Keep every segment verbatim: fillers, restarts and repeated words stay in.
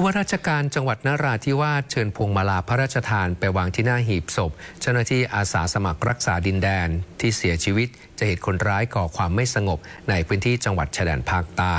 ผู้ว่าราชการจังหวัดนราธิวาสเชิญพวงมาลาพระราชทานไปวางที่หน้าหีบศพเจ้าหน้าที่อาสาสมัครรักษาดินแดนที่เสียชีวิตจากเหตุคนร้ายก่อความไม่สงบในพื้นที่จังหวัดชายแดนภาคใต้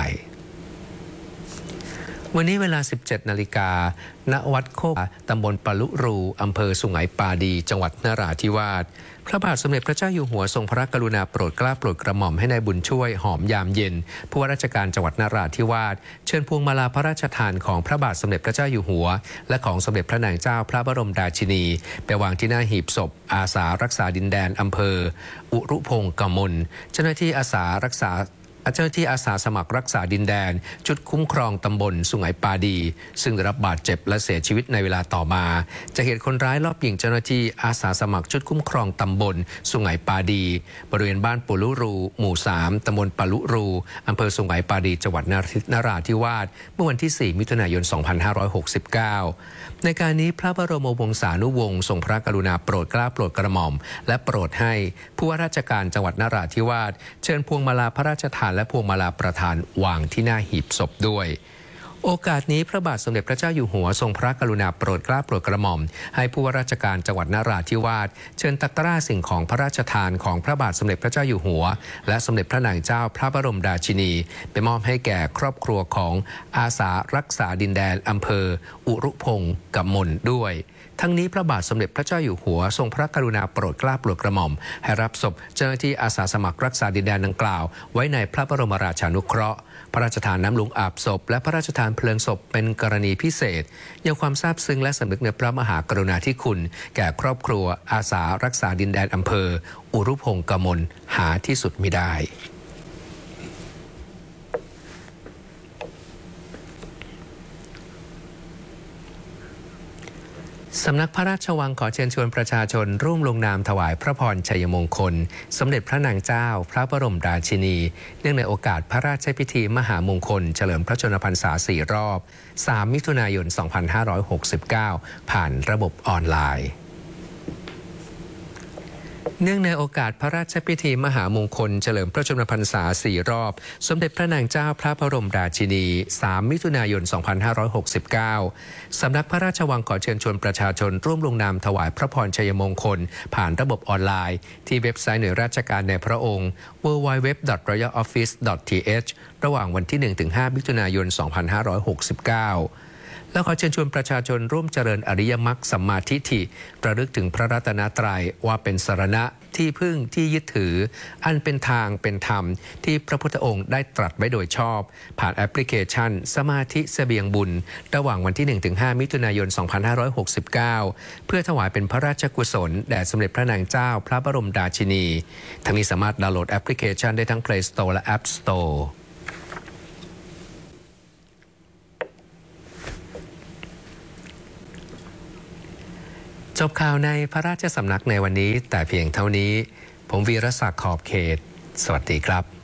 วันนี้เวลา สิบเจ็ดนาฬิกา ณ วัดโคกตำบลปะลุรูอำเภอสุไหงปาดีจังหวัดนราธิวาสพระบาทสมเด็จพระเจ้าอยู่หัวทรงพระกรุณาโปรดเกล้าโปรดกระหม่อมให้นายบุญช่วยหอมยามเย็นผู้ว่าราชการจังหวัดนราธิวาสเชิญพวงมาลาพระราชทานของพระบาทสมเด็จพระเจ้าอยู่หัวและของสมเด็จพระนางเจ้าพระบรมราชินีไปวางที่หน้าหีบศพอาสารักษาดินแดนอำเภออุรุพงศ์กมลเจ้าหน้าที่อาสารักษาเจ้าหน้าที่อาสาสมัครรักษาดินแดนชุดคุ้มครองตำบลสุไหงปาดีซึ่งได้รับบาดเจ็บและเสียชีวิตในเวลาต่อมาจากเหตุคนร้ายลอบยิงเจ้าหน้าที่อาสาสมัครชุดคุ้มครองตำบลสุไหงปาดีบริเวณบ้านปุลุรูหมู่สามตำบลปะลุรูอำเภอสุไหงปาดีจังหวัดนราธิวาสเมื่อวันที่สี่มิถุนายนสองพันห้าร้อยหกสิบเก้าในการนี้พระบรมวงศานุวงศ์ทรงพระกรุณาโปรดเกล้าโปรดกระหม่อมและโปรดให้ผู้ว่าราชการจังหวัดนราธิวาสเชิญพวงมาลาพระราชทานและพวงมาลาประธานวางที่หน้าหีบศพด้วยโอกาสนี้พระบาทสมเด็จพระเจ้าอยู่หัวทรงพระกรุณาโปรดเกล้าโปรดกระหม่อมให้ผู้ว่าราชการจังหวัดนราธิวาสเชิญตะกร้าสิ่งของพระราชทานของพระบาทสมเด็จพระเจ้าอยู่หัวและสมเด็จพระนางเจ้าพระบรมราชินีไปมอบให้แก่ครอบครัวของอาสารักษาดินแดนอำเภออุรุพงศ์กมลด้วยทั้งนี้พระบาทสมเด็จพระเจ้าอยู่หัวทรงพระกรุณาโปรดเกล้าโปรดกระหม่อมให้รับศพเจ้าหน้าที่อาสาสมัครรักษาดินแดนดังกล่าวไว้ในพระบรมราชานุเคราะห์พระราชทานน้ำหลวงอาบศพและพระราชทานเพลิงศพเป็นกรณีพิเศษยังความซาบซึ้งและสำนึกในพระมหากรุณาธิคุณแก่ครอบครัวอาสารักษาดินแดนอำเภออุรุพงศ์กมลหาที่สุดมิได้สำนักพระราชวังขอเชิญชวนประชาชนร่วมลงนามถวายพระพรชัยมงคลสมเด็จพระนางเจ้าพระบรมราชินีเนื่องในโอกาสพระราชพิธีมหามงคลเฉลิมพระชนมพรรษาสี่รอบสามมิถุนายนสองพันห้าร้อยหกสิบเก้าผ่านระบบออนไลน์เนื่องในโอกาสพระราชพิธีมหามงคลเฉลิมพระชนมพรรษาสี่รอบสมเด็จพระนางเจ้าพระบรมราชินีสามมิถุนายนสองพันห้าร้อยหกสิบเก้าสำนักพระราชวังขอเชิญชวนประชาชนร่วมลงนามถวายพระพรชัยมงคลผ่านระบบออนไลน์ที่เว็บไซต์หน่วยราชการในพระองค์ ดับเบิลยู ดับเบิลยู ดับเบิลยู ดอท รอยัล ออฟฟิศ ดอท ที เอช ระหว่างวันที่ หนึ่งถึงห้า มิถุนายน สองพันห้าร้อยหกสิบเก้าและขอเชิญชวนประชาชนร่วมเจริญอริยมรรคสัมมาทิฏฐิระลึกถึงพระรัตนตรัยว่าเป็นสรณะที่พึ่งที่ยึดถืออันเป็นทางเป็นธรรมที่พระพุทธองค์ได้ตรัสไว้โดยชอบผ่านแอปพลิเคชันสมาธิเสบียงบุญระหว่างวันที่ หนึ่งถึงห้า มิถุนายน สองพันห้าร้อยหกสิบเก้าเพื่อถวายเป็นพระราชกุศลแด่สมเด็จพระนางเจ้าพระบรมราชินีทั้งนี้สามารถดาวน์โหลดแอปพลิเคชันได้ทั้ง Play Store และ App Storeจบข่าวในพระราชสำนักในวันนี้แต่เพียงเท่านี้ผมวีรศักดิ์ขอบเขตสวัสดีครับ